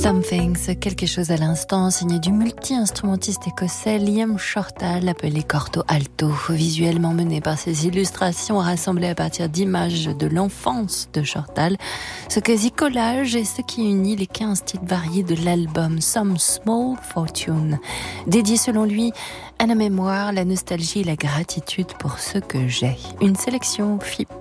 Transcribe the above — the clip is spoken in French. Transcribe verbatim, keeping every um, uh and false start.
Something, quelque chose à l'instant, signé du multi-instrumentiste écossais Liam Shortall, appelé Corto Alto, visuellement mené par ses illustrations rassemblées à partir d'images de l'enfance de Shortall, ce quasi-collage est ce qui unit les quinze titres variés de l'album Some Small Fortune, dédié selon lui à la mémoire, la nostalgie et la gratitude pour ce que j'ai. Une sélection F I P